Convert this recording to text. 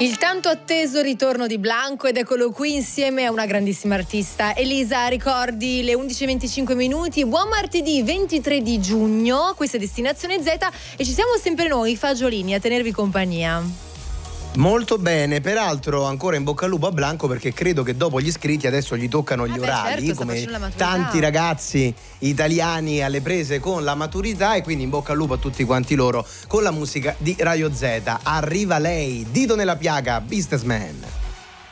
Il tanto atteso ritorno di Blanco, ed eccolo qui insieme a una grandissima artista. Elisa, ricordi le 11:25. Buon martedì 23 di giugno, questa è Destinazione Z e ci siamo sempre noi, Fagiolini, a tenervi compagnia. Molto bene, peraltro ancora in bocca al lupo a Blanco, perché credo che dopo gli iscritti adesso gli toccano gli orali, certo, come tanti ragazzi italiani alle prese con la maturità, e quindi in bocca al lupo a tutti quanti loro con la musica di Radio Z. Arriva lei, dito nella piaga, Businessman.